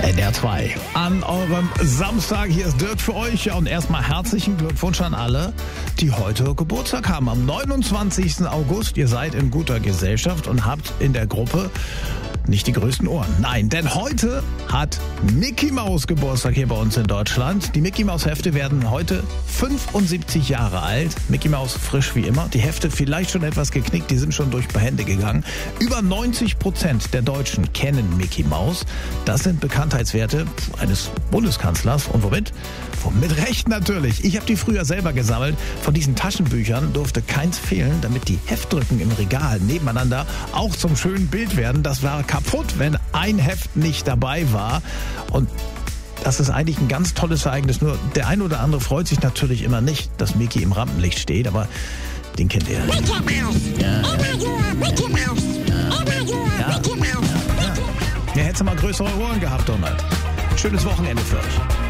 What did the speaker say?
NDR 2 an eurem Samstag. Hier ist Dirk für euch. Und erstmal herzlichen Glückwunsch an alle, die heute Geburtstag haben. Am 29. August. Ihr seid in guter Gesellschaft und habt in der Gruppe nicht die größten Ohren. Nein, denn heute hat Mickey Maus Geburtstag hier bei uns in Deutschland. Die Mickey Maus Hefte werden heute 75 Jahre alt. Mickey Maus frisch wie immer. Die Hefte vielleicht schon etwas geknickt, die sind schon durch Behände gegangen. Über 90% der Deutschen kennen Mickey Maus. Das sind Bekanntheitswerte eines Bundeskanzlers. Und womit? Mit Recht natürlich. Ich habe die früher selber gesammelt. Von diesen Taschenbüchern durfte keins fehlen, damit die Heftdrücken im Regal nebeneinander auch zum schönen Bild werden. Das war kaputt, wenn ein Heft nicht dabei war. Und das ist eigentlich ein ganz tolles Ereignis. Nur der ein oder andere freut sich natürlich immer nicht, dass Mickey im Rampenlicht steht, aber den kennt ihr. Mickey Mouse! Mickey Mouse! Ja, hättest du mal größere Ohren gehabt, Donald. Schönes Wochenende für euch.